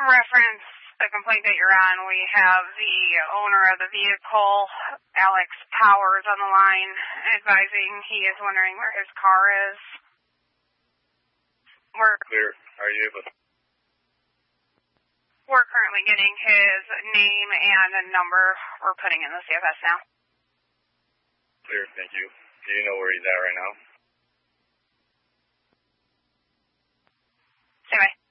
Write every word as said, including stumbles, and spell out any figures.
reference the complaint that you're on, we have the owner of the vehicle, Alex Powers, on the line advising he is wondering where his car is. We're clear. Are you able to? We're currently getting his name and a number. We're putting in the C F S now. Clear, thank you. Do you know where he's at right now? Stay by.